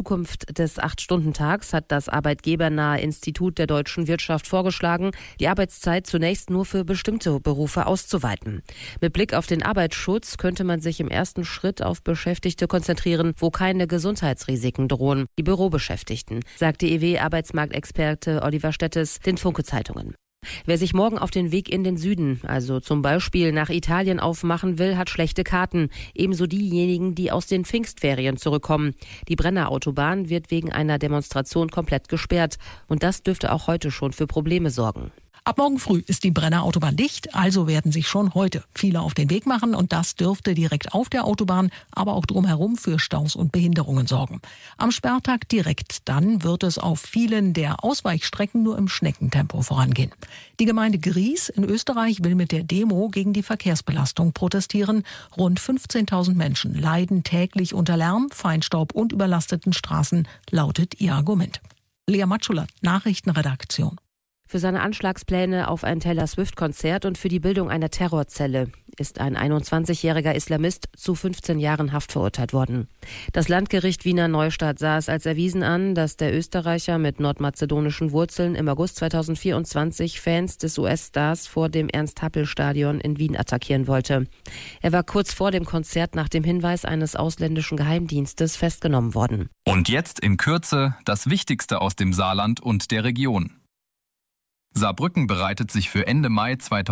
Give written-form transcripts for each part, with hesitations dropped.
Zukunft des 8-Stunden-Tags hat das arbeitgebernahe Institut der deutschen Wirtschaft vorgeschlagen, die Arbeitszeit zunächst nur für bestimmte Berufe auszuweiten. Mit Blick auf den Arbeitsschutz könnte man sich im ersten Schritt auf Beschäftigte konzentrieren, wo keine Gesundheitsrisiken drohen, die Bürobeschäftigten, sagte EW-Arbeitsmarktexperte Oliver Stettes den Funke-Zeitungen. Wer sich morgen auf den Weg in den Süden, also zum Beispiel nach Italien aufmachen will, hat schlechte Karten. Ebenso diejenigen, die aus den Pfingstferien zurückkommen. Die Brenner Autobahn wird wegen einer Demonstration komplett gesperrt. Und das dürfte auch heute schon für Probleme sorgen. Ab morgen früh ist die Brenner Autobahn dicht, also werden sich schon heute viele auf den Weg machen und das dürfte direkt auf der Autobahn, aber auch drumherum für Staus und Behinderungen sorgen. Am Sperrtag direkt dann wird es auf vielen der Ausweichstrecken nur im Schneckentempo vorangehen. Die Gemeinde Gries in Österreich will mit der Demo gegen die Verkehrsbelastung protestieren. Rund 15.000 Menschen leiden täglich unter Lärm, Feinstaub und überlasteten Straßen, lautet ihr Argument. Lea Matschulat, Nachrichtenredaktion. Für seine Anschlagspläne auf ein Taylor Swift-Konzert und für die Bildung einer Terrorzelle ist ein 21-jähriger Islamist zu 15 Jahren Haft verurteilt worden. Das Landgericht Wiener Neustadt sah es als erwiesen an, dass der Österreicher mit nordmazedonischen Wurzeln im August 2024 Fans des US-Stars vor dem Ernst-Happel-Stadion in Wien attackieren wollte. Er war kurz vor dem Konzert nach dem Hinweis eines ausländischen Geheimdienstes festgenommen worden. Und jetzt in Kürze das Wichtigste aus dem Saarland und der Region. Saarbrücken bereitet sich für Ende Mai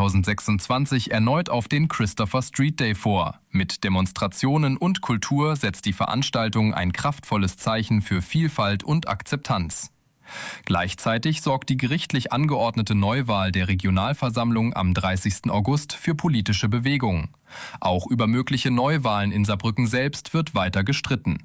2026 erneut auf den Christopher Street Day vor. Mit Demonstrationen und Kultur setzt die Veranstaltung ein kraftvolles Zeichen für Vielfalt und Akzeptanz. Gleichzeitig sorgt die gerichtlich angeordnete Neuwahl der Regionalversammlung am 30. August für politische Bewegung. Auch über mögliche Neuwahlen in Saarbrücken selbst wird weiter gestritten.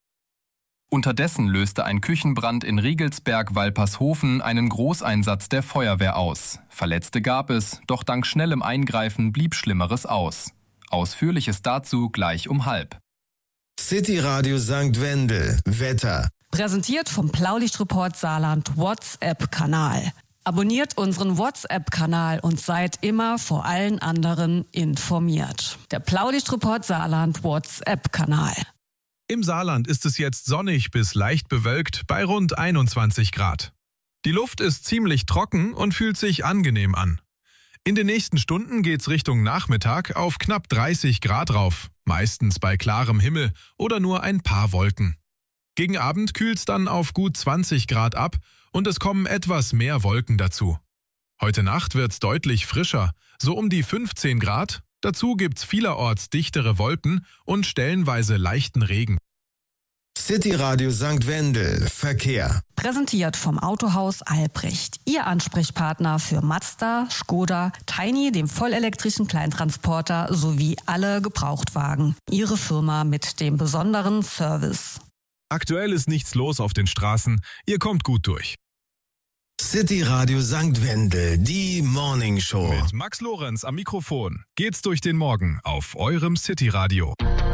Unterdessen löste ein Küchenbrand in Riegelsberg-Walpershofen einen Großeinsatz der Feuerwehr aus. Verletzte gab es, doch dank schnellem Eingreifen blieb Schlimmeres aus. Ausführliches dazu gleich um 12:30. City Radio St. Wendel. Wetter. Präsentiert vom Blaulichtreport Saarland WhatsApp-Kanal. Abonniert unseren WhatsApp-Kanal und seid immer vor allen anderen informiert. Der Blaulichtreport Saarland WhatsApp-Kanal. Im Saarland ist es jetzt sonnig bis leicht bewölkt bei rund 21 Grad. Die Luft ist ziemlich trocken und fühlt sich angenehm an. In den nächsten Stunden geht's Richtung Nachmittag auf knapp 30 Grad rauf, meistens bei klarem Himmel oder nur ein paar Wolken. Gegen Abend kühlt's dann auf gut 20 Grad ab und es kommen etwas mehr Wolken dazu. Heute Nacht wird's deutlich frischer, so um die 15 Grad. Dazu gibt's vielerorts dichtere Wolken und stellenweise leichten Regen. City Radio St. Wendel. Verkehr. Präsentiert vom Autohaus Albrecht. Ihr Ansprechpartner für Mazda, Skoda, Tiny, dem vollelektrischen Kleintransporter sowie alle Gebrauchtwagen. Ihre Firma mit dem besonderen Service. Aktuell ist nichts los auf den Straßen. Ihr kommt gut durch. City Radio St. Wendel, die Morning Show. Mit Max Lorenz am Mikrofon geht's durch den Morgen auf eurem City Radio.